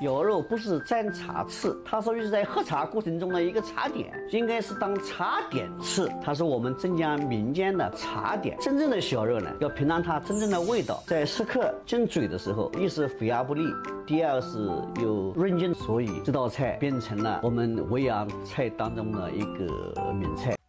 药肉不是蘸茶吃，它属于是在喝茶过程中的一个茶点，应该是当茶点吃。它是我们镇江民间的茶点。真正的小肉呢，要品尝它真正的味道，在食客进嘴的时候，一是肥而不腻，第二是有润劲，所以这道菜变成了我们维扬菜当中的一个名菜。